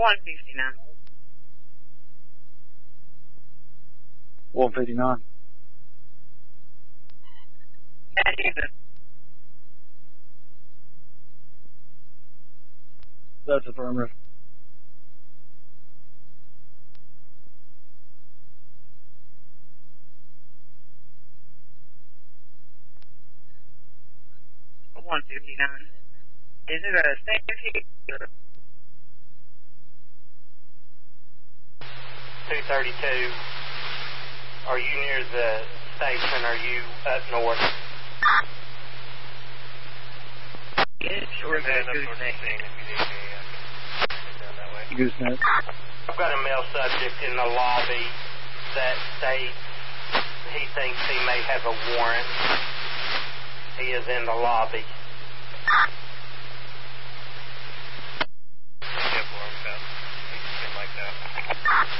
159. 159. That's affirmative. Is it a safety? 232. Are you near the station? Are you up north? Yes, or is it a gooseneck? Gooseneck. I've got a male subject in the lobby that states he thinks he may have a warrant. He is in the lobby.